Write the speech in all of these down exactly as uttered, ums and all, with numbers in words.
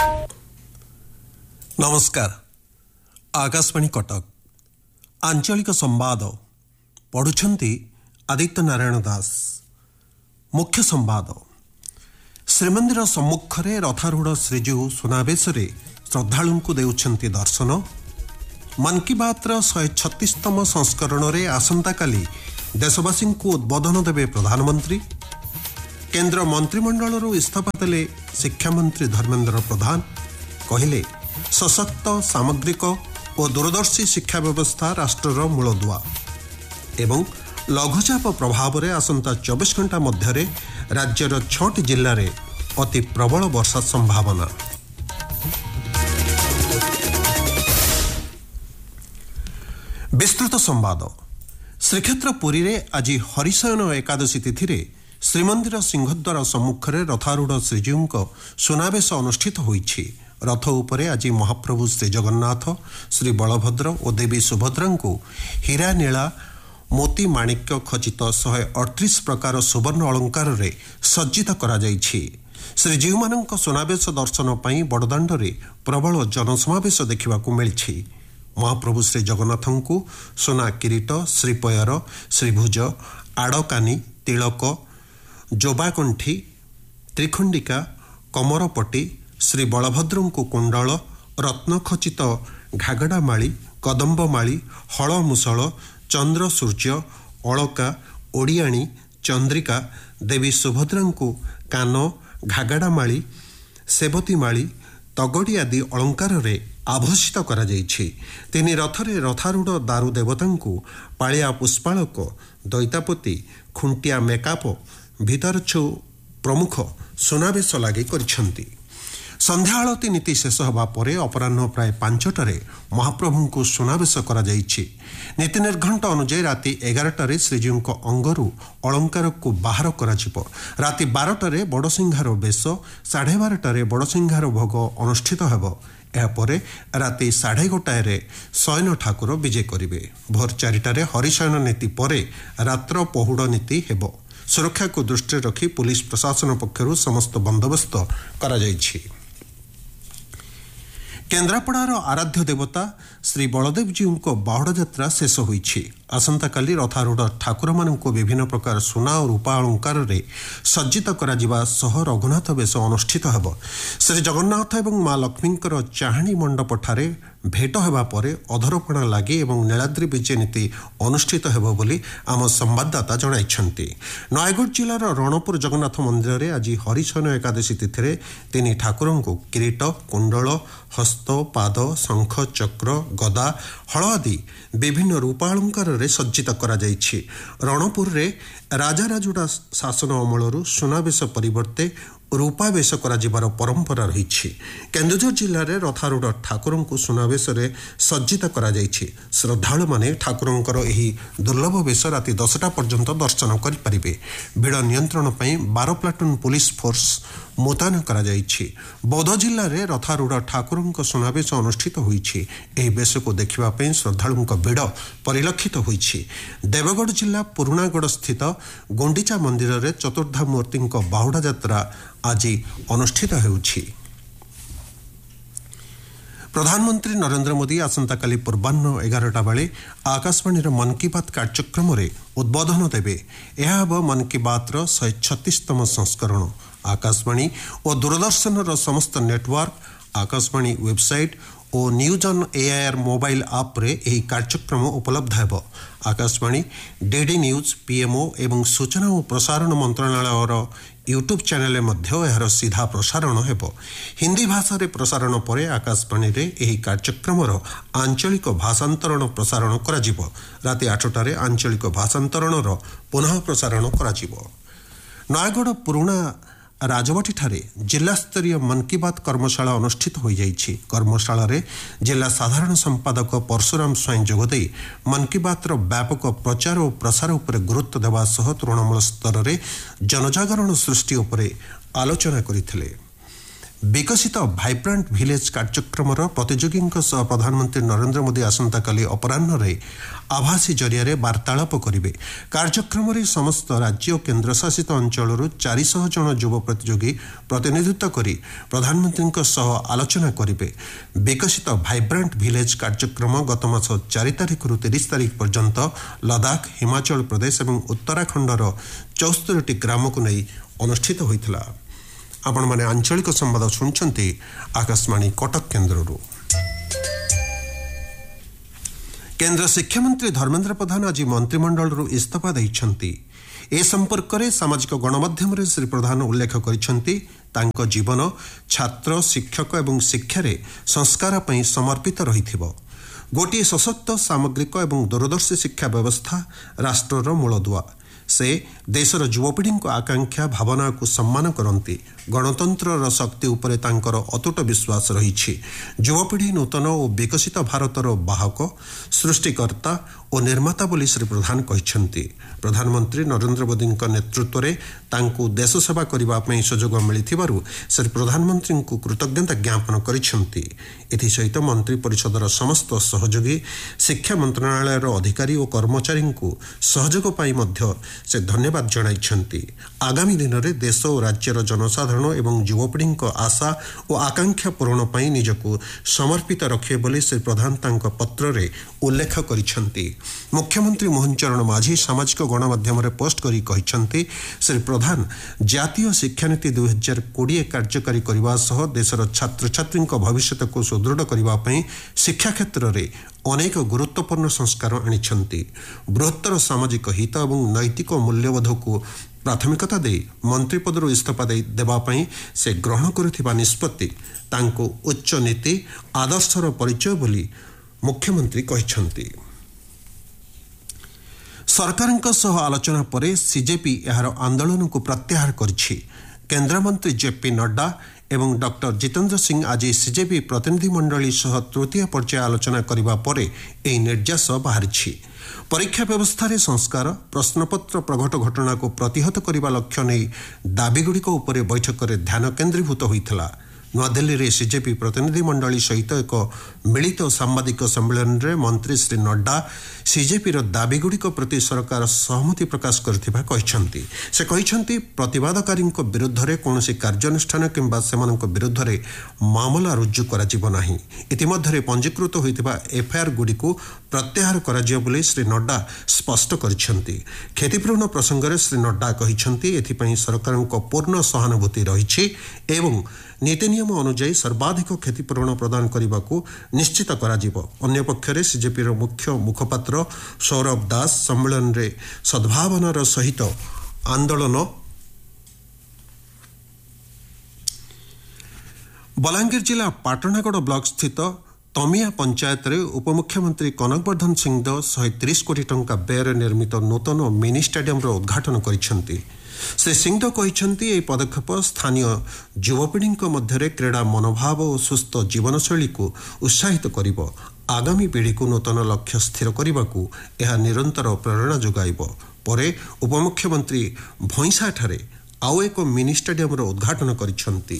नमस्कार। आकाशवाणी कटक आंचलिक संवाद पढ़ुछंती आदित्य नारायण दास। मुख्य संवाद। श्रीमंदिर सम्मुखरे रथारूढ़ श्रीजीउ सुनावेश श्रद्धालु को देउछंती दर्शन। मन की बात शहे छत्तीसतम संस्करण में आसंता काली देशवासी को उद्बोधन देवे प्रधानमंत्री। केंद्र मंत्रिमंडल इस्तीफा देले शिक्षा मंत्री धर्मेंद्र प्रधान। कहले सशक्त सामग्रिक और दूरदर्शी शिक्षा व्यवस्था राष्ट्रर मूलदुआ। एवं लघुचाप प्रभाव में आसंता चौबीस घंटा मध्य राज्यर छटी जिले में अति प्रबल वर्षा संभावना। विस्तृत संवाद। श्रीक्षेत्र पुरी रे आज हरिशयन एकादशी तिथि श्रीमंदिर सिंहद्वार सम्मुखरे रथारूढ़ श्रीजीउ सुनावेश अनुष्ठित होईछि। रथ उपरे आज महाप्रभु श्री जगन्नाथ, श्री बलभद्र और देवी सुभद्रा को हीरा नीला मोती माणिक्य खचित शहे अड़तीस प्रकार सुवर्ण अलंकार रे सज्जित करा जाइछि। श्रीजीउ मानक सुनावेश दर्शन पाई बड़दाण्डरे प्रबल जनसमावेश देखा मिली। महाप्रभु श्री जगन्नाथ को सोना किरीट, श्रीपयर, श्रीभुज, आड़कानी, तिलक, जोबाकंठी, त्रिखंडिका, कमरपट्टी, श्री बलभद्र को कुंडल, रत्नखचित घागड़ामाली, कदम्बमाली, हलमुसल, चंद्र सूर्य, अलका, ओडियाणी, चंद्रिका, देवी सुभद्रा को कान, घागड़ामाली, सेबतीमाली, तगड़ी आदि अलंकार रे आभूषित करा जाइछि। तिनि रथरे रथारूढ़ दारु देवता को पालिया पुष्पालक, दैतापति, खुंटिया मेकाप, भितरछु प्रमुख सुनावेश लगे करिछंती। संध्या आलती नीति शेष होगा पर अपराह्न प्राय पांचटारे महाप्रभु को सुनावेश करा जाइछि। नीति निर्घंट अनुଯାयी राति एगारटारे श्रीजीउ अंगरू अलंकार को बाहर कराजिब। राति बारटारे बड़सिंहार बेश, साढ़े बारटारे बड़सिंहार भोग अनुष्ठित हेब। यापर राति साढ़े गोटाए शयन ठाकुर विजे करिवे। भोर चारिटारे हरिशयन नीति परे रात्र पहुड़ नीति हेब। सुरक्षा को दृष्टि रखी पुलिस प्रशासन पक्षरु समस्त बंदोबस्त करा जाइछि। केन्द्रापड़ार आराध्य देवता श्री बलदेव जीउ बाहुड़ा यात्रा शेष होईछि। आसंता काली रथारूढ़ ठाकुर मानक विभिन्न प्रकार सुना और रूपा अलंकार रे सज्जित करा जिबा सह रघुनाथ बेश अनुष्ठित हेब। श्री जगन्नाथ एवं माँ लक्ष्मींकर चाहाणी मंडप ठारे भेट हेबा परे अधरपणा लागि एवं नीलाद्री विजय नीति अनुष्ठित हेब बोली आम संवाददाता जणाइछन्ति। नयगढ़ जिलार रणपुर जगन्नाथ मंदिर रे आज हरिशयन एकादशी तिथि तीन ठाकुर को किरीट, कुंडल, हस्त, पाद, शंख, चक्र, गदा, हल आदि विभिन्न रूपा अलंकार रे सज्जित करा जाइछि। रणपुर रे राजा राजुड़ा शासन अमलरू सुनावेश परिवर्ते रूपावेश करा जिबार परंपरा रही। केन्दुझर जिले में रथारूढ़ ठाकुर को सुनावेश रे सज्जित करा जाइछि। श्रद्धालु माने ठाकुरंकर एही दुर्लभ वेश राति दसटा पर्यंत दर्शन करिपारिबे। भिड़ नियंत्रण पई बारह प्लाटून पुलिस फोर्स मुतयन करा जाइछि। बौद्ध जिले में रथारूढ़ ठाकुरंक सुनावेश अनुष्ठित होईछि। एही वेश को देखिबा पई श्रद्धालुंक भिड़ परिलक्षित होईछि। देवगढ़ जिला पुरुणागढ़ स्थित गुंडीचा मंदिर रे चतुर्धा मूर्तिंक बाहुड़ा यात्रा आज अनुष्ठित होउछि। प्रधानमंत्री नरेंद्र मोदी आसंता काली पूर्वाह्न एगारटा बेले आकाशवाणी मन की बात कार्यक्रम रे उद्बोधन देवे। यह हेब मन की बात शहे छत्तीसतम संस्करण। आकाशवाणी और दूरदर्शन रो समस्त नेटवर्क, आकाशवाणी वेबसाइट और न्यूज ऑन एआईआर मोबाइल आप रे एही कार्यक्रम उपलब्ध हेब। आकाशवाणी, डीडी न्यूज, पीएमओ एवं सूचना और प्रसारण मंत्रणालय यूट्यूब चैनल मध्य यार सीधा प्रसारण हेब। हिंदी भाषा रे प्रसारण परे आकाशवाणी रे एही कार्यक्रम आंचलिक भाषांतरण प्रसारण करा जिवो। राति आठटारे आंचलिक भाषांतरण पुनः प्रसारण करा जिवो। नयगढ़ पुराणा राजबाटी ठारे जिला स्तरीय मन की बात कर्मशाला अनुष्ठित हो जाइछि। कर्मशाला रे जिला साधारण संपादक परशुराम स्वाई जोगदे मन की बात व्यापक प्रचार और प्रसार उपर गुरुत्व देवा सह तृणमूल स्तर रे जनजागरण सृष्टि उपरे आलोचना करथिले। विकसित भाइब्रांट विलेज कार्यक्रम प्रतियोगी प्रधानमंत्री नरेंद्र मोदी आसंताकाली अपराह्न आभासी जरिया वार्तालाप करेंगे। कार्यक्रम में समस्त राज्य और केन्द्रशासित अंचल चार सौ जन युव प्रतियोगी प्रतिनिधित्व कर प्रधानमंत्री सह आलोचना करेंगे। विकसित भाइब्रांट विलेज कार्यक्रम गत मास चार तारिख रु तीस तारिख पर्यंत लद्दाख, हिमाचल प्रदेश और उत्तराखंडर चौस्तरी ग्राम को नहीं अनुष्ठित होता। आपण माने आंचलिक संवाद शुणुछंती आकाशवाणी कटक केन्द्ररू। केन्द्र शिक्षा मंत्री धर्मेन्द्र प्रधान आज मंत्रिमंडल इस्तीफा देइछंती। ए संपर्क में सामाजिक गणमाध्यम श्री प्रधान उल्लेख करिछंती तांको जीवन छात्र, शिक्षक एवं शिक्षार संस्कार पई समर्पित रहिथिबो। गोटे सशक्त, सामग्रिक एवं दूरदर्शी शिक्षा व्यवस्था राष्ट्रर मूलदुआ। से देशर युवपीढ़ी आकांक्षा भावना को सम्मान करती। गणतंत्र शक्ति उपरे तांकर अतुट विश्वास रही। युवपीढ़ी नूतन और विकसित भारतर बाहक, सृष्टिकर्ता और निर्माता बोली श्री प्रधान कहते। प्रधानमंत्री नरेंद्र मोदी नेतृत्व में तांकु देश सेवा करने सुजोग मिलिथिबारु श्री प्रधानमंत्री को कृतज्ञता ज्ञापन करिसेंती। एथि सहित मंत्री परिषदर समस्त सहयोगी, शिक्षा मंत्रणालय अधिकारी और कर्मचारी को सहयोग पाई मध्य से धन्यवाद जणाइछंती। आगामी दिन में देश और राज्यर जनसाधारण एवं युवपीढ़ी आशा और आकांक्षा पूरण पाई निजको समर्पित रखे बोली श्री प्रधान तांको पत्र रे उल्लेख करिछंती। मुख्यमंत्री मोहन चरण माझी सामाजिक गणमाध्यम पोस्ट करी कहिछंती श्री प्रधान जातीय शिक्षा नीति दुई हजार कोड़े कार्यकारी करने सह देशर छात्र छात्री भविष्य को सुदृढ़ करने शिक्षा क्षेत्र में अनेक गुरुत्वपूर्ण संस्कार आनिछंती। बृहत्तर सामाजिक हित और नैतिक मूल्यबोध को प्राथमिकता दे मंत्री पदर इस्तीफा देवाई से ग्रहण करुथिबा निष्पत्ति तांको उच्च नीति आदर्शर परिचय बोली मुख्यमंत्री कहिछंती। सरकारଙ୍କ सह आलोचना पर सीजेपी यार आंदोलन को प्रत्याहार करिछि। केंद्र मंत्री जेपी नड्डा एवं डॉक्टर जितेंद्र सिंह आज सीजेपी प्रतिनिधि मंडली सह तृतीय पर्याय आलोचना करिबा परे एही निर्देश बाहरिछि। परीक्षा व्यवस्था रे संस्कार, प्रश्नपत्र प्रघट घटना को प्रतिहत करने लक्ष्य नहीं दाबीगुड़िक उपर बैठक में ध्यान केन्द्रीभूत होता। नूआदिल्ली में सीजेपी प्रतिनिधि मंडली सहित एक मिलित सांबादिक सम्मेलन में मंत्री श्री नड्डा सीजेपी दाबीगुड़िक प्रति सरकार सहमति प्रकाश करथिबा कहिसंती। से कहिसंती प्रतिवादकारी विरुद्ध में कौन कार्यानुष्ठान किंबा सेमानक विरुद्ध में मामला रुजु कराजिबो नाही। इतिमध्य पंजीकृत होइतिबा एफआईआर गुड़िक प्रत्याहार कराजियो बोली श्री नड्डा स्पष्ट करिसंती। क्षतिपूरण प्रसंग में श्री नड्डा कहिसंती एथिपई सरकारक पूर्ण सहानुभूति रहिछि एवं नीति नियम अनुଯାयी सर्वाधिक क्षतिपूरण प्रदान करने को निश्चित कराजिबो। अन्य पक्षरे सीजेपी मुख्य मुखपात्र सौरभ दास सम्मेलन में सद्भावनार सहित आंदोलन बलांगीर जिला पाटणागढ़ ब्लॉक स्थित तमिया पंचायत रे उपमुख्यमंत्री कनकवर्धन सिंह शहे तीस कोटी टंका व्यय निर्मित नूतन मिनी स्टेडियम उद्घाटन करिसेंती। श्री सिंह कहते यह पदक्षेप स्थानीय युवपीढ़ी मध्य क्रीड़ा मनोभाव और सुस्थ जीवनशैली को उत्साहित करिबो। आगामी पीढ़ी को नूतन लक्ष्य स्थिर करने को यह निरंतर प्रेरणा जोगाइब। परे उपमुख्यमंत्री भईसा ठारे आउ एक मिनी स्टेडियम उद्घाटन करिसेंती।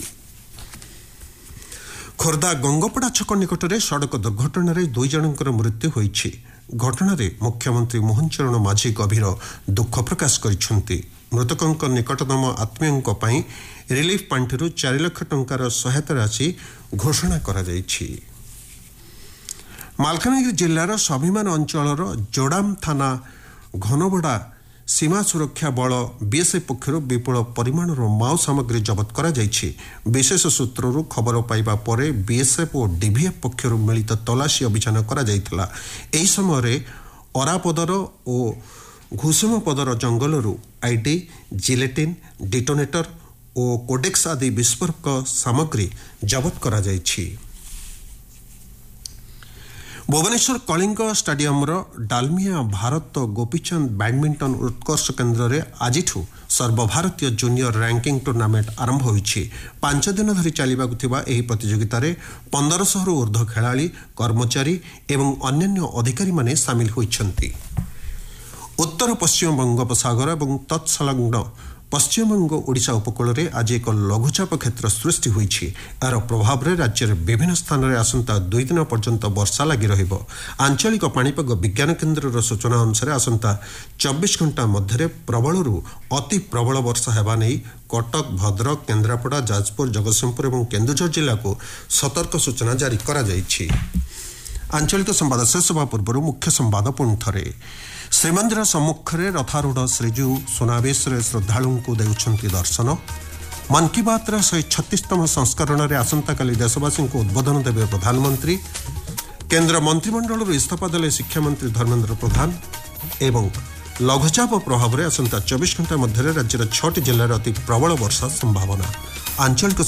खोर्धा गंगपड़ा छक निकट में सड़क दुर्घटन दुई जनकर मृत्यु होइछि। घटना मुख्यमंत्री मोहन चरण माझी गभीर दुख प्रकाश करिसेंती। मृतकों निकटतम आत्मीयों पर रिलीफ पांठिरू चार लाख टंकार सहायता राशि घोषणा करा जाइछि। मालकानगिरी जिलार स्वाभिमान अंचलर जोडाम थाना घनबड़ा सीमा सुरक्षा बल बीएसएफ पक्षर विपुल परिमाणर माओ सामग्री जबत करा जाइछि। विशेष सूत्रରୁ खबर पाइबा परे बीएसएफ और डीवीएफ पक्षर मिलित तलाशी अभियान करा जाइथिला। एही समय अरापदर और घुसुमपदर जंगलरू आईडी, जिलेटिन, डिटोनेटर और कोडेक्स आदि विस्फोरक सामग्री जबत करा जाइछि। भुवनेश्वर कलिंग स्टाडियम डालमिया भारत गोपीचंद बैडमिंटन उत्कर्ष केन्द्र में आज सर्वभारतीय जूनियर रैंकिंग टूर्नामेंट आरंभ होइछि। पांच दिन धरी चलिबाकु थिबा एही प्रतियोगिता रे पंद्रह सौ रु ऊर्ध्व खेलाड़ी, कर्मचारी एवं अन्यान्य अधिकारी माने सामिल होइछन्ति। उत्तर पश्चिम बंगोपसागर और तत्संलग्न पश्चिमबंग ओडिशा उपकूल में आज एक लघुचाप क्षेत्र सृष्टि होईछि। यार प्रभाव में राज्य में विभिन्न स्थान में आसंता दुई दिन पर्यंत वर्षा लगी रहिबो। आंचलिक पाणीपाग विज्ञान केन्द्र सूचना अनुसार आसंता चौबीस घंटा मध्य प्रबलरू अति प्रबल वर्षा हेबा नहीं कटक भद्रक केन्द्रापड़ा जाजपुर जगतसिंहपुर और केन्दुझर जिला को सतर्क सूचना जारी करा जायछि। आंचलिक संवाद शेष होगा पूर्व मुख्य संवाद पुणी थे। श्रीमंदिर सम्मुखें रथारूढ़ श्रीजीउ सुनावेश श्रद्धालु को देउछंती दर्शन। मन की बात शहे छत्तीसतम संस्करण में आसंता देशवासी को उद्बोधन देवे प्रधानमंत्री। केन्द्र मंत्रिमंडल इस्तीफा देले शिक्षा मंत्री धर्मेन्द्र प्रधान। एवं लघुचाप प्रभाव में आसंता चौबीस घंटा मध्य राज्यर छटी जिले में अति प्रबल वर्षा संभावना। आंचलिक